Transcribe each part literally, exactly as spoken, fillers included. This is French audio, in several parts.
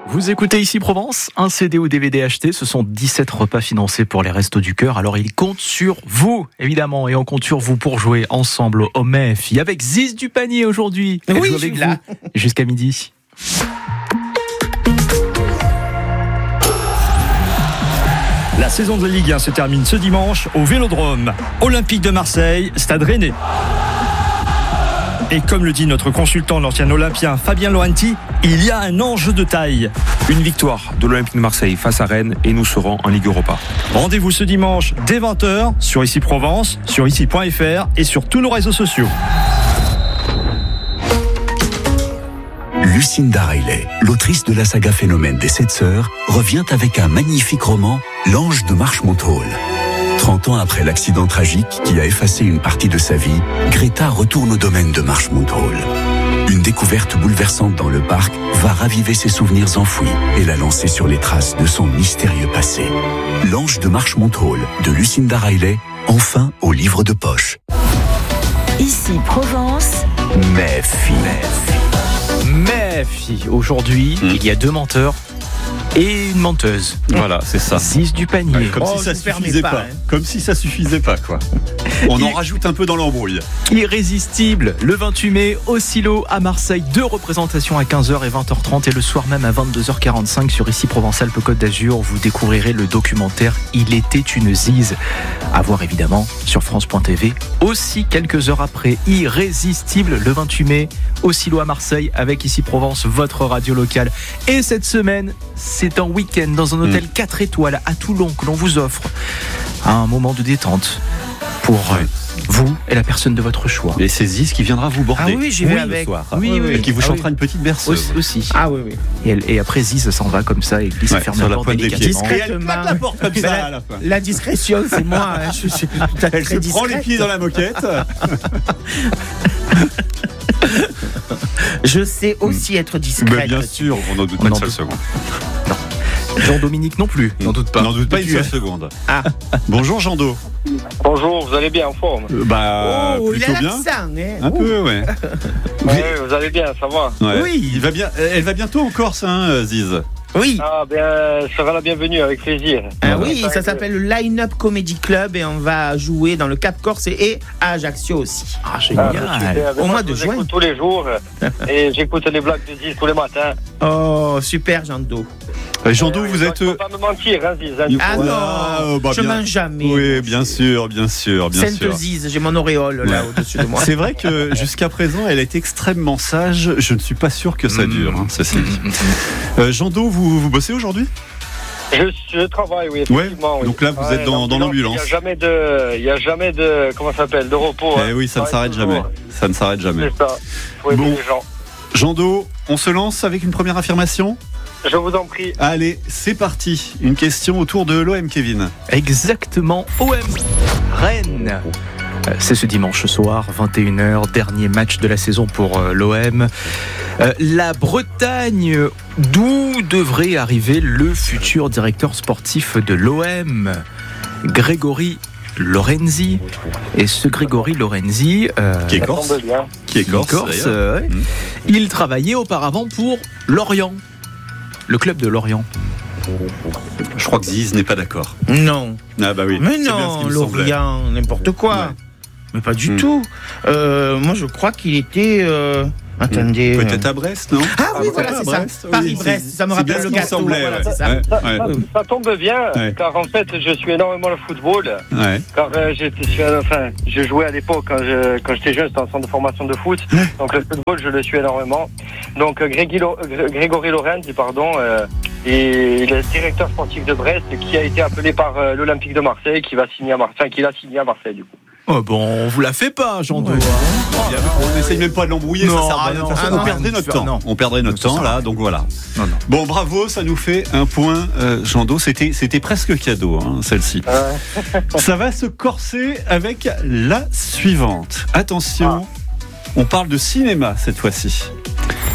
Vous écoutez Ici Provence, un C D ou D V D acheté, ce sont dix-sept repas financés pour les Restos du Cœur. Alors il compte sur vous, évidemment, et on compte sur vous pour jouer ensemble au M E F I avec Ziz du Panier aujourd'hui. Elle oui, joue avec je suis vous là. Jusqu'à midi. La saison de la Ligue un se termine ce dimanche au Vélodrome. Olympique de Marseille, Stade Rennais. Et comme le dit notre consultant, l'ancien Olympien Fabien Laurenti, il y a un enjeu de taille. Une victoire de l'Olympique de Marseille face à Rennes et nous serons en Ligue Europa. Rendez-vous ce dimanche dès vingt heures sur Ici Provence, sur ici point f r et sur tous nos réseaux sociaux. Lucinda Riley, l'autrice de la saga Phénomène des Sept Sœurs, revient avec un magnifique roman, L'Ange de Marchmont Hall. trente ans après l'accident tragique qui a effacé une partie de sa vie, Greta retourne au domaine de Marchmont Hall. Une découverte bouleversante dans le parc va raviver ses souvenirs enfouis et la lancer sur les traces de son mystérieux passé. L'Ange de Marchmont Hall de Lucinda Riley, enfin au livre de poche. Ici Provence. M E F I. M E F I. Aujourd'hui, mmh. il y a deux menteurs et une menteuse. Voilà, c'est ça. Ziz du Panier. Ouais, comme, oh, si ça suffisait pas, pas hein. comme si ça suffisait pas, quoi. On en rajoute un peu dans l'embrouille. Irrésistible, le vingt-huit mai, au Silo à Marseille, deux représentations à quinze heures et vingt heures trente et le soir même à vingt-deux heures quarante-cinq sur Ici Provence-Alpes-Côte d'Azur. Vous découvrirez le documentaire Il était une Ziz, à voir évidemment sur France point T V. Aussi quelques heures après, Irrésistible, le vingt-huit mai, au Silo à Marseille avec Ici Provence, votre radio locale. Et cette semaine, c'est un week-end dans un hôtel mmh. quatre étoiles à Toulon que l'on vous offre un moment de détente pour ouais. vous et la personne de votre choix. Et c'est Ziz qui viendra vous border. Ah oui, j'y vais oui, avec. le soir. Oui, oui, oui. Et qui vous ah chantera oui. une petite berceuse. Aussi. aussi. Ah oui, oui. Et, elle, et après, Ziz s'en va comme ça et glisse ouais, ferme sur la la porte pointe des pieds. Discrètement. Et elle claque la porte comme ça la, à la fin. La discrétion, c'est moi. Hein. Je suis très Elle se discrète. prend les pieds dans la moquette. Je sais aussi être discrète. Mais bien sûr, on n'en doute pas une seule seconde. Non. Jean-Dominique non plus, n'en doute pas. N'en doute pas une seule seconde. Ah. Bonjour Jean-Do. Bonjour, vous allez bien en forme? euh, Bah, oh, plutôt il a bien. l'accent, hein. Un peu, ouais. Oui, vous allez bien, ça va? Ouais. Oui. Il va bien. Elle va bientôt en Corse, hein, Ziz. Oui. Ah, bien, sera la bienvenue, avec plaisir. Ah oui, ça s'appelle le Line-Up Comedy Club et on va jouer dans le Cap Corse et à Ajaccio aussi. Ah, génial. Ah, Au moi, mois de je juin. j'écoute tous les jours et j'écoute les blagues de Ziz tous les matins. Oh, super, Jean-Do. Euh, Jean-Do, Euh, vous êtes. Il ne faut pas me mentir, hein, Ziz. Hein, Ah Voilà, non, euh, bah, je bien. mens jamais. Oui, bien sûr, bien sûr, bien sûr. Sainte-Ziz, j'ai mon auréole là Ouais. au-dessus de moi. C'est vrai que jusqu'à présent, elle est extrêmement sage. Je ne suis pas sûr que ça dure, hein, ça c'est dit. Euh, Jean-Do, vous, vous bossez aujourd'hui ? Je, je travaille, oui, effectivement. Ouais, oui. donc là, vous Ouais, êtes dans, dans l'ambulance. Il n'y a jamais de, il y a jamais de, comment ça s'appelle, de repos. Eh hein. oui, ça ne Ouais, s'arrête toujours. jamais. Ça ne s'arrête jamais. C'est ça. Faut aider Bon. les gens. Jean-Do, on se lance avec une première affirmation ? Je vous en prie. Allez, c'est parti. Une question autour de l'O M, Kevin. Exactement, O M Rennes. Euh, C'est ce dimanche soir, vingt et une heures, dernier match de la saison pour euh, l'O M. Euh, la Bretagne, d'où devrait arriver le futur directeur sportif de l'O M, Grégory Lorenzi. Et ce Grégory Lorenzi, euh, Qui est Ça corse. tombe bien. Qui est corse, Corse, d'ailleurs. euh, ouais. Mmh. Il travaillait auparavant pour Lorient, le club de Lorient. Je crois que Ziz n'est pas d'accord. Non. Ah bah oui. Mais c'est bien ce non, qui me semblait. Lorient, n'importe quoi. Ouais. Mais pas du Hmm. tout. Euh, moi, je crois qu'il était. Euh... Attendez. Peut-être à Brest, non ? Ah oui, Ah, voilà, à c'est ça. Brest, oui, Paris-Brest, c'est- ça me c'est rappelle bien le ce qui me gâteau. semblait, Voilà, ouais. c'est ça. Ouais, Ça, ouais. ça- ça tombe bien, Ouais. car en fait, je suis énormément le football. Ouais. Car euh, j'étais sur- enfin, je jouais à l'époque quand je quand j'étais jeune, c'était en centre de formation de foot. Donc le football, je le suis énormément. Donc euh, Grégory, Lo- Gré- Grégory Lorenzi, pardon, euh, et le directeur sportif de Brest, qui a été appelé par euh, l'Olympique de Marseille, qui va signer à Marseille, enfin, qui l'a signé à Marseille du coup. Oh bon, on vous la fait pas, Jean-Do. Ouais. On n'essaye même pas de l'embrouiller, Non, ça sert à ah rien. non, De toute façon, ah on non, perdrait non, notre non. temps. On perdrait notre Ça temps sert là, à donc voilà. Non, non. Bon, bravo, ça nous fait un point, euh, Jean-Do. C'était, c'était presque cadeau, hein, celle-ci. Euh, Ça va se corser avec la suivante. Attention, on parle de cinéma cette fois-ci.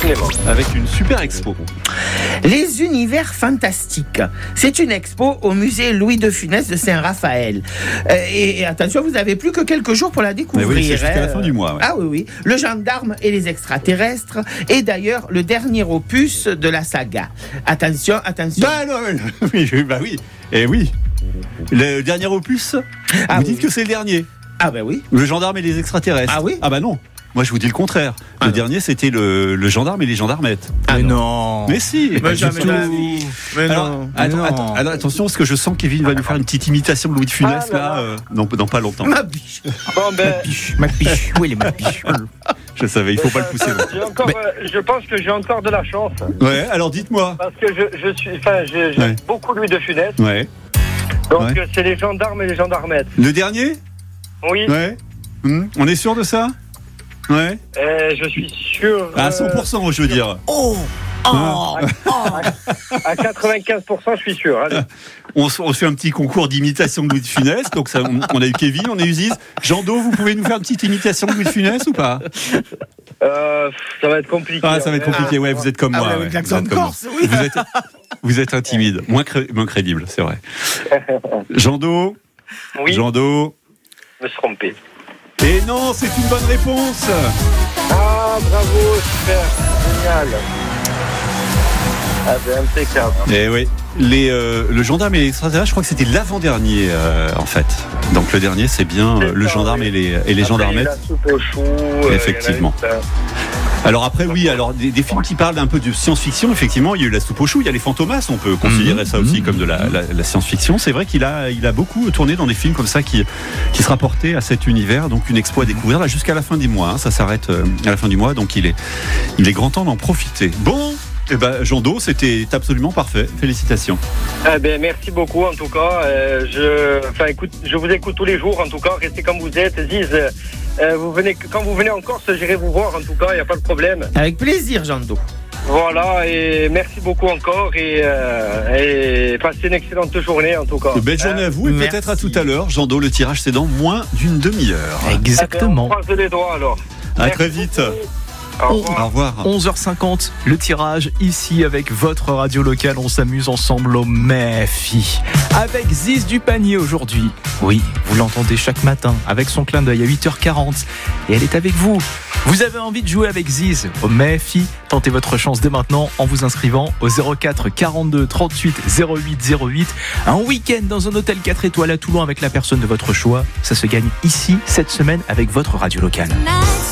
cinéma. avec une super expo. Les univers fantastiques. C'est une expo au musée Louis de Funès de Saint-Raphaël. Euh, et, et attention, vous n'avez plus que quelques jours pour la découvrir. Mais oui, c'est jusqu'à la hein. fin du mois. Ouais. Ah oui, oui. Le gendarme et les extraterrestres. Et d'ailleurs, le dernier opus de la saga. Attention, attention. Bah non, non, oui, oui, bah oui. Et oui. Le dernier opus, Ah vous oui. dites que c'est le dernier. Ah ben oui. Le gendarme et les extraterrestres. Ah oui. Ah bah non. Moi, je vous dis le contraire. Ah le non. dernier, c'était le, le gendarme et les gendarmettes. Ah Mais non. non. Mais si. Mais pas jamais du de la tout. vie. Mais Alors, non. attends, non. attends, alors, attention, parce que je sens que Kevin va nous faire une petite imitation de Louis de Funès, Ah là là, là. euh, dans, dans pas longtemps. Ma biche. Bon, ben. Ma biche. Où est les ma biche? Je savais, il faut pas le pousser. non. J'ai encore, Mais- euh, je pense que j'ai encore de la chance. Ouais, alors dites-moi. Parce que je, je suis. Enfin, j'ai- j'aime Ouais. beaucoup Louis de Funès. Ouais. Donc, Ouais. euh, c'est les gendarmes et les gendarmettes. Le dernier. Oui. Ouais. Hmm, on est sûr de ça. Ouais. Euh, je suis sûr. À euh, cent pour cent, je veux dire. Oh. Oh. À quatre-vingt-quinze pour cent, je suis sûr. Allez. On, se- on se fait un petit concours d'imitation de Louis de Funès. Donc, ça, on, on a eu Kevin, on a eu Ziz. Jean-Do, vous pouvez nous faire une petite imitation de Louis de Funès ou pas? Euh, ça va être compliqué. Ah, ça va être compliqué. Ouais, vous êtes comme Ah moi. ouais, ouais. avec l'accent Vous êtes de comme moi. Corse, oui. Vous êtes, vous êtes un timide. Moins, cré- moins crédible, c'est vrai. Jean-Do. Oui, Jean-Do. je me suis trompé. Et non, c'est une bonne réponse. Ah, bravo, super, génial. Ah, ben, impeccable. Et oui, les, euh, le gendarme et les extraterrestres, je crois que c'était l'avant-dernier euh, en fait. Donc le dernier, c'est bien euh, C'est le ça, gendarme oui. et les, et les Après, gendarmettes. La soupe aux choux. euh, Effectivement. il y en a eu, ça. Alors après, oui, alors des, des films qui parlent un peu de science-fiction, effectivement, il y a eu La soupe aux choux, il y a Les Fantomas, on peut considérer Mhm. ça aussi Mhm. comme de la, la, la science-fiction. C'est vrai qu'il a, il a beaucoup tourné dans des films comme ça qui, qui se rapportaient à cet univers. Donc une expo à découvrir là jusqu'à la fin du mois. hein. Ça s'arrête euh, à la fin du mois, donc il est, il est grand temps d'en profiter. Bon. Eh ben, Jean-Do, c'était absolument parfait. Félicitations. Ah, ben, merci beaucoup, en tout cas. Euh, je, enfin, écoute, je vous écoute tous les jours, en tout cas. Restez comme vous êtes. Ziz, euh, vous venez, quand vous venez en Corse, j'irai vous voir, en tout cas. Il n'y a pas de problème. Avec plaisir, Jean-Do. Voilà, et merci beaucoup encore. Et, euh, et passez une excellente journée, en tout cas. Belle journée à vous et merci. peut-être à tout à l'heure. Jean-Do, le tirage c'est dans moins d'une demi-heure. Exactement. On croise les doigts, alors. À Merci très vite. beaucoup. Au revoir. Au revoir. onze heures cinquante, le tirage ici avec votre radio locale. On s'amuse ensemble au Méfi. Avec Ziz du Panier aujourd'hui. Oui, vous l'entendez chaque matin avec son clin d'œil à huit heures quarante. Et elle est avec vous. Vous avez envie de jouer avec Ziz au Méfi? Tentez votre chance dès maintenant en vous inscrivant au zéro quatre quarante-deux trente-huit zéro huit zéro huit. Un week-end dans un hôtel quatre étoiles à Toulon avec la personne de votre choix. Ça se gagne ici cette semaine avec votre radio locale.